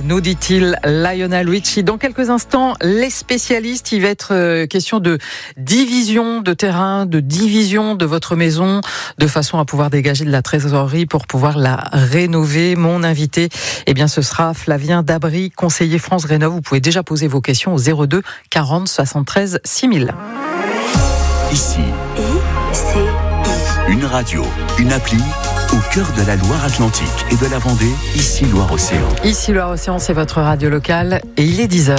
nous dit-il Lionel Richie. Dans quelques instants, les spécialistes, il va être question de division de terrain, de division de votre maison, de façon à pouvoir dégager de la trésorerie pour pouvoir la rénover. Mon invité, ce sera Flavien Dabry, conseiller France Rénov'. Vous pouvez déjà poser vos questions au 02 40 73 6000. Ici, une radio, une appli au cœur de la Loire-Atlantique et de la Vendée, ici Loire-Océan. Ici Loire-Océan, c'est votre radio locale et il est 10h.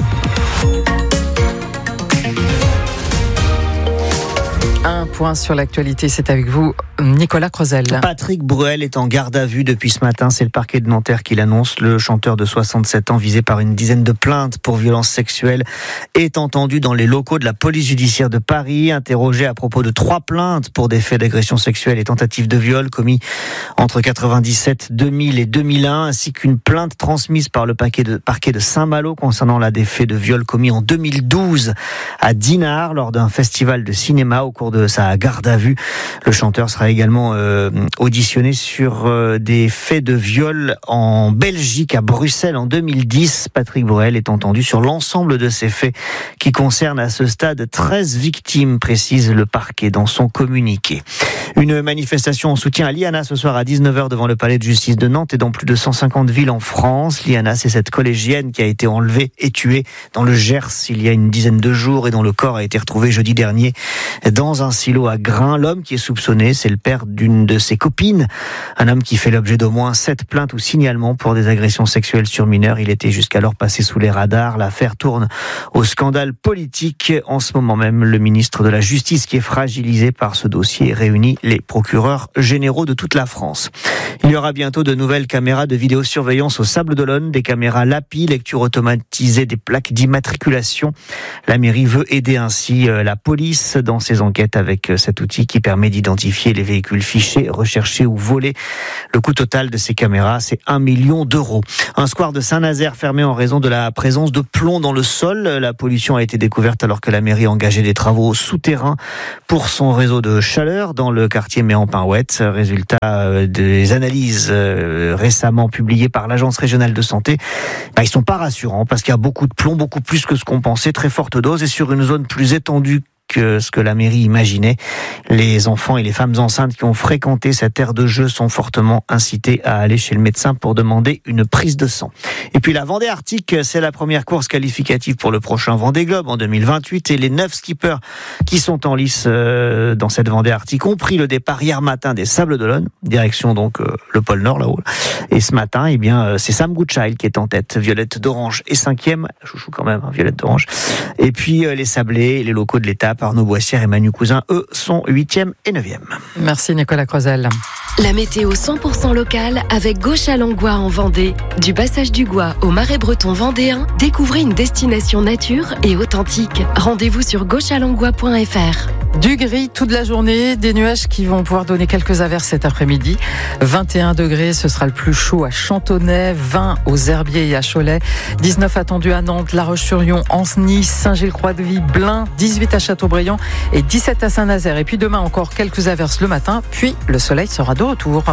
Un point sur l'actualité, c'est avec vous, Nicolas Crozel. Patrick Bruel est en garde à vue depuis ce matin. C'est le parquet de Nanterre qui l'annonce. Le chanteur de 67 ans, visé par une dizaine de plaintes pour violences sexuelles, est entendu dans les locaux de la police judiciaire de Paris. Interrogé à propos de 3 plaintes pour des faits d'agression sexuelle et tentative de viol commis entre 97, 2000 et 2001, ainsi qu'une plainte transmise par le parquet de Saint-Malo concernant des faits de viol commis en 2012 à Dinard lors d'un festival de cinéma. Au cours de sa garde à vue, le chanteur sera également auditionné sur des faits de viol en Belgique, à Bruxelles en 2010. Patrick Bruel est entendu sur l'ensemble de ces faits qui concernent à ce stade 13 victimes, précise le parquet dans son communiqué. Une manifestation en soutien à Liana ce soir à 19h devant le palais de justice de Nantes et dans plus de 150 villes en France. Liana, c'est cette collégienne qui a été enlevée et tuée dans le Gers il y a une dizaine de jours et dont le corps a été retrouvé jeudi dernier dans un silo à Grain. L'homme qui est soupçonné, c'est le père d'une de ses copines. Un homme qui fait l'objet d'au moins 7 plaintes ou signalements pour des agressions sexuelles sur mineurs. Il était jusqu'alors passé sous les radars. L'affaire tourne au scandale politique. En ce moment même, le ministre de la Justice, qui est fragilisé par ce dossier, réunit les procureurs généraux de toute la France. Il y aura bientôt de nouvelles caméras de vidéosurveillance au Sable d'Olonne, des caméras LAPI, lecture automatisée des plaques d'immatriculation. La mairie veut aider ainsi la police dans ses enquêtes avec cet outil qui permet d'identifier les véhicules fichés, recherchés ou volés. Le coût total de ces caméras, c'est 1 million d'euros. Un square de Saint-Nazaire fermé en raison de la présence de plomb dans le sol. La pollution a été découverte alors que la mairie engageait des travaux souterrains pour son réseau de chaleur dans le quartier Méan-Pinouette. Résultat des analyses récemment publiées par l'Agence régionale de santé, ils sont pas rassurants parce qu'il y a beaucoup de plomb, beaucoup plus que ce qu'on pensait, très forte dose et sur une zone plus étendue que ce que la mairie imaginait. Les enfants et les femmes enceintes qui ont fréquenté cette aire de jeu sont fortement incités à aller chez le médecin pour demander une prise de sang. Et puis la Vendée Arctique, c'est la première course qualificative pour le prochain Vendée Globe en 2028 et les 9 skippers qui sont en lice dans cette Vendée Arctique ont pris le départ hier matin des Sables d'Olonne, direction donc le pôle Nord là-haut. Et ce matin, c'est Sam Goodchild qui est en tête, Violette d'Orange est 5e, chouchou quand même, Violette d'Orange. Et puis les Sablés, les locaux de l'étape, Arnaud Boissière et Manu Cousin, eux, sont 8e et 9e. Merci Nicolas Crozel. La météo 100% locale avec Gauche-à-Langlois en Vendée. Du Passage du Gois au Marais breton vendéen, découvrez une destination nature et authentique. Rendez-vous sur gauchealanglois.fr. Du gris toute la journée, des nuages qui vont pouvoir donner quelques averses cet après-midi. 21 degrés, ce sera le plus chaud à Chantonnay, 20 aux Herbiers et à Cholet, 19 attendus à Nantes, La Roche-sur-Yon, Anse, Nice, Saint-Gilles-Croix-de-Vie, Blain, 18 à Châteaubriand et 17 à Saint-Nazaire. Et puis demain encore quelques averses le matin, puis le soleil sera de retour.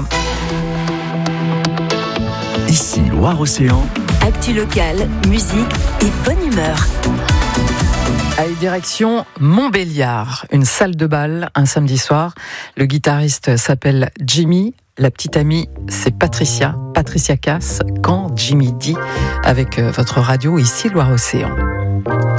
Ici Loire-Océan. Actu locale, musique et bonne humeur. Allez, direction Montbéliard, une salle de bal un samedi soir. Le guitariste s'appelle Jimmy, la petite amie c'est Patricia Cass, quand Jimmy dit avec votre radio ici Loire-Océan.